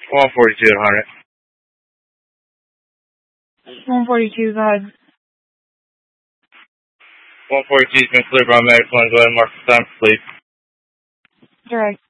142 at 100. 142, go ahead. 142's been cleared by medical and go ahead and mark the time for sleep. Direct.